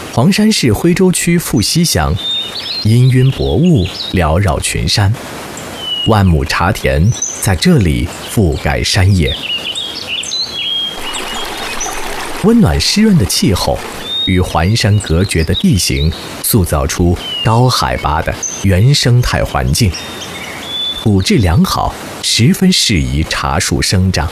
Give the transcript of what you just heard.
黄山市徽州区富溪乡，氤氲薄雾缭绕群山，万亩茶田在这里覆盖山野。温暖湿润的气候与环山隔绝的地形，塑造出高海拔的原生态环境，土质良好，十分适宜茶树生长。